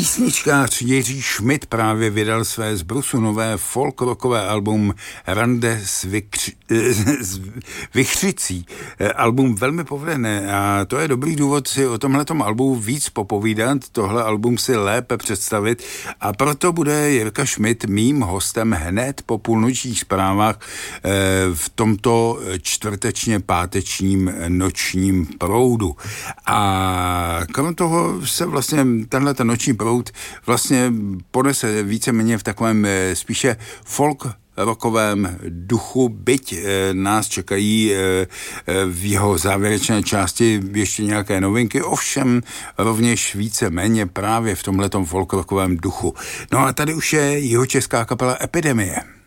Písničkář Jiří Šmit právě vydal své zbrusu nové folk-rockové album Rande s Vichřicí. Album velmi povedené a to je dobrý důvod si o tomhletom albu víc popovídat, tohle album si lépe představit a proto bude Jirka Šmit mým hostem hned po půlnočních zprávách v tomto čtvrtečně pátečním nočním proudu. A krom toho se vlastně tenhle noční proud vlastně ponese víceméně v takovém spíše folk rockovém duchu, byť nás čekají v jeho závěrečné části ještě nějaké novinky, ovšem rovněž víceméně právě v tomhletom folk rockovém duchu. No a tady už je jihočeská kapela Epidemie.